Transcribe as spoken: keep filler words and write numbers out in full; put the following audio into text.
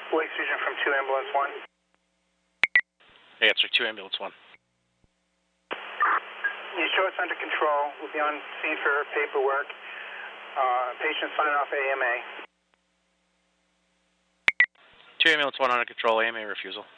Blake Fusion from two Ambulance one. Hey, answer two Ambulance one. You show us under control. We'll be on scene for paperwork. Uh, patient sign off A M A. two Ambulance one under control, A M A refusal.